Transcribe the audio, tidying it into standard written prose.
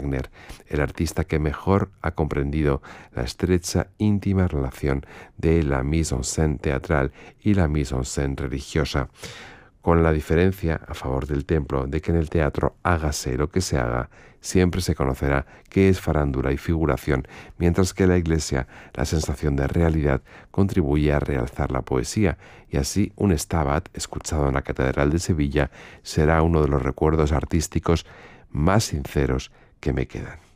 Wagner, el artista que mejor ha comprendido la estrecha, íntima relación de la mise-en-scène teatral y la mise-en-scène religiosa, con la diferencia, a favor del templo, de que en el teatro, hágase lo que se haga, siempre se conocerá qué es farándula y figuración, mientras que en la Iglesia la sensación de realidad contribuye a realzar la poesía, y así un Stabat, escuchado en la Catedral de Sevilla, será uno de los recuerdos artísticos más sinceros que me quedan.